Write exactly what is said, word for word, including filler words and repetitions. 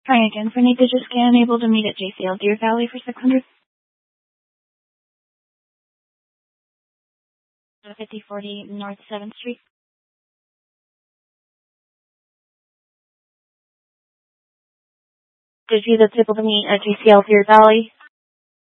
Trying again for Nate Digit Scan, able to meet at J C L Deer Valley for six hundred. fifty forty North seventh Street. Did you that's able to meet at J C L Deer Valley?